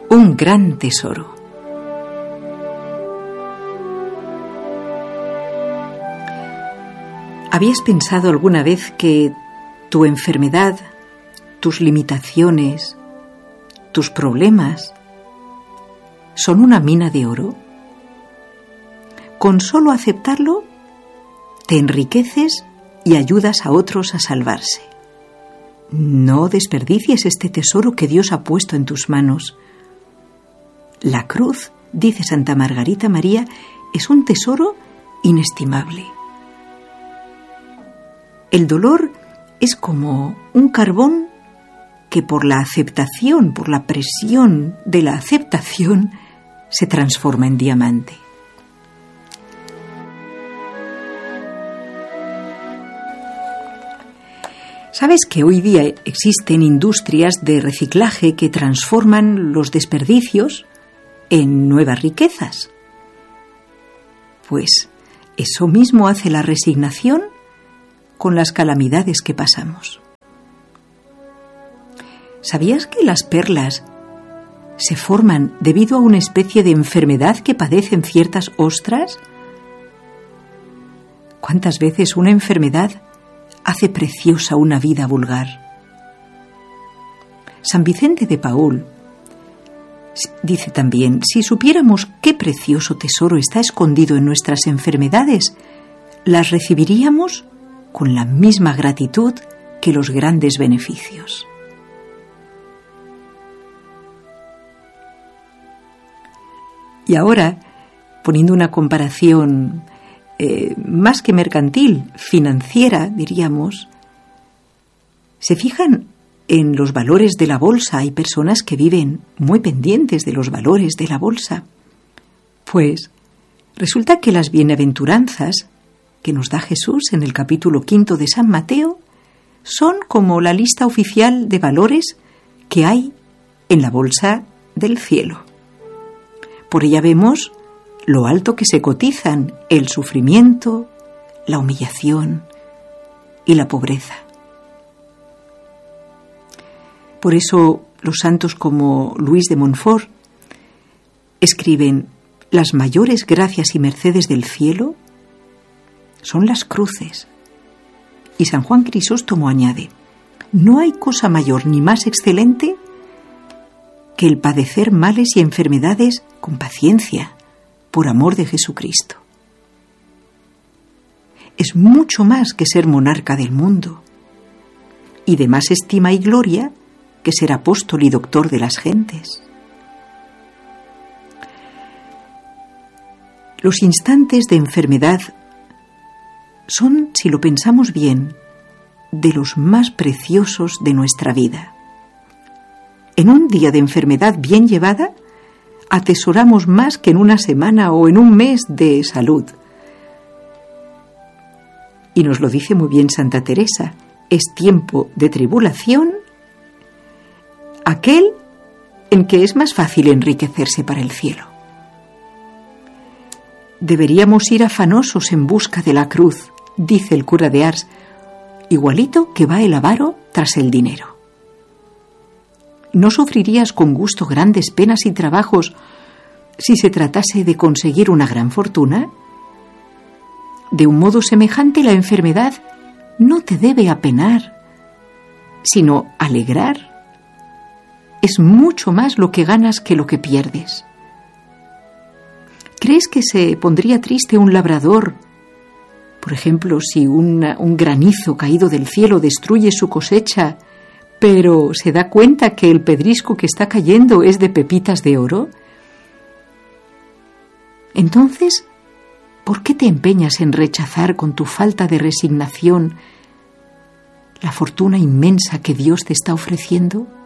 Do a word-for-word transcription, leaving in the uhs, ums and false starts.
un gran tesoro. ¿Habías pensado alguna vez que tu enfermedad, tus limitaciones, tus problemas son una mina de oro? Con solo aceptarlo, te enriqueces y ayudas a otros a salvarse. No desperdicies este tesoro que Dios ha puesto en tus manos. La cruz, dice Santa Margarita María, es un tesoro inestimable. El dolor es como un carbón que por la aceptación, por la presión de la aceptación, se transforma en diamante. ¿Sabes que hoy día existen industrias de reciclaje que transforman los desperdicios en nuevas riquezas? Pues eso mismo hace la resignación con las calamidades que pasamos. ¿Sabías que las perlas se forman debido a una especie de enfermedad que padecen ciertas ostras? ¿Cuántas veces una enfermedad hace preciosa una vida vulgar? San Vicente de Paúl dice también: si supiéramos qué precioso tesoro está escondido en nuestras enfermedades, las recibiríamos con la misma gratitud que los grandes beneficios. Y ahora, poniendo una comparación eh, más que mercantil, financiera, diríamos, ¿se fijan en los valores de la bolsa? Hay personas que viven muy pendientes de los valores de la bolsa. Pues resulta que las bienaventuranzas que nos da Jesús en el capítulo quinto de San Mateo son como la lista oficial de valores que hay en la bolsa del cielo. Por ella vemos lo alto que se cotizan el sufrimiento, la humillación y la pobreza. Por eso los santos como Luis de Montfort escriben: las mayores gracias y mercedes del cielo son las cruces. Y San Juan Crisóstomo añade: no hay cosa mayor ni más excelente que el padecer males y enfermedades con paciencia, por amor de Jesucristo. Es mucho más que ser monarca del mundo, y de más estima y gloria que ser apóstol y doctor de las gentes. Los instantes de enfermedad son, si lo pensamos bien, de los más preciosos de nuestra vida. En un día de enfermedad bien llevada, atesoramos más que en una semana o en un mes de salud. Y nos lo dice muy bien Santa Teresa: es tiempo de tribulación aquel en que es más fácil enriquecerse para el cielo. Deberíamos ir afanosos en busca de la cruz, dice el cura de Ars, igualito que va el avaro tras el dinero. ¿No sufrirías con gusto grandes penas y trabajos si se tratase de conseguir una gran fortuna? De un modo semejante, la enfermedad no te debe apenar, sino alegrar. Es mucho más lo que ganas que lo que pierdes. ¿Crees que se pondría triste un labrador, por ejemplo, si una, un granizo caído del cielo destruye su cosecha, pero se da cuenta que el pedrisco que está cayendo es de pepitas de oro? Entonces, ¿por qué te empeñas en rechazar con tu falta de resignación la fortuna inmensa que Dios te está ofreciendo?